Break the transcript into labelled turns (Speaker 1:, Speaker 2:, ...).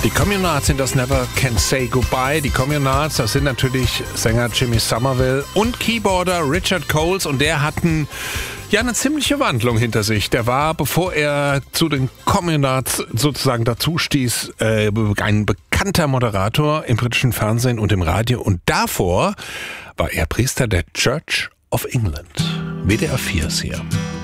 Speaker 1: Die Communards sind das Never Can Say Goodbye. Die Communards, das sind natürlich Sänger Jimmy Somerville und Keyboarder Richard Coles. Und der hat eine ziemliche Wandlung hinter sich. Der war, bevor er zu den Communards sozusagen dazu stieß, ein bekannter Moderator im britischen Fernsehen und im Radio. Und davor war er Priester der Church of England. WDR 4 ist hier.